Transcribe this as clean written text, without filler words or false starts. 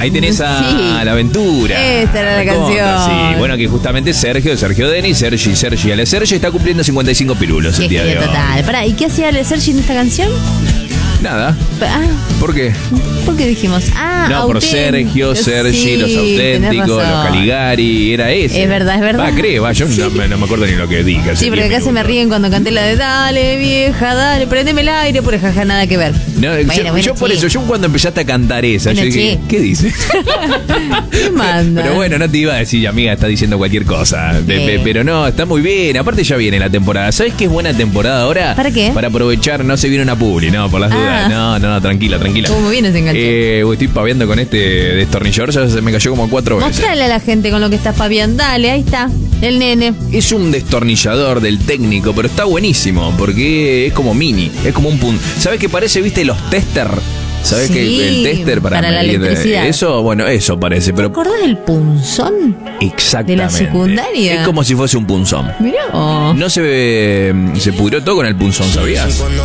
Ahí tenés a La Aventura. Esta era la canción. Sí, bueno, que justamente Sergio Denis, Sergi Ale Sergi está cumpliendo 55 pirulos el día de hoy. Total. Pará, ¿y qué hacía Ale Sergi en esta canción? Nada. ¿Por qué? ¿Por qué dijimos? No, por Sergio, Sergi, sí, los auténticos, los Caligari, era ese. Es verdad. Creo, yo no me acuerdo ni lo que dije. Sí, porque acá se me ríen cuando canté la de dale, vieja, dale, prendeme el aire, por jaja, nada que ver. No, yo por eso, yo cuando empezaste a cantar esa, yo dije, ¿qué dices? ¿Qué manda? Pero bueno, no te iba a decir, amiga, está diciendo cualquier cosa. Pero no, está muy bien. Aparte ya viene la temporada. ¿Sabes qué es buena temporada ahora? ¿Para qué? Para aprovechar, no se viene una publi, no, por las dudas. No, tranquila. ¿Cómo viene ese enganche? Estoy paviando con este destornillador, ya se me cayó como 4 veces. Mostrale a la gente con lo que estás paviando. Dale, ahí está, el nene. Es un destornillador del técnico, pero está buenísimo, porque es como mini, es como un punto. ¿Sabes qué parece, viste, los tester? ¿Sabes que el tester para la medir electricidad? Eso, bueno, eso parece, pero... ¿Te acordás del punzón? Exactamente. ¿De la secundaria? Es como si fuese un punzón. Mirá. No se pudrió todo con el punzón, ¿sabías?